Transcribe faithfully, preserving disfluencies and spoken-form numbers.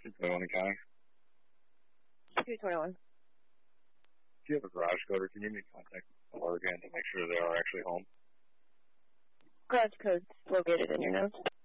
two twenty-one in county. two twenty-one. Do you have a garage code, or can you make contact with Oregon to make sure they are actually home? Garage code's located in your notes.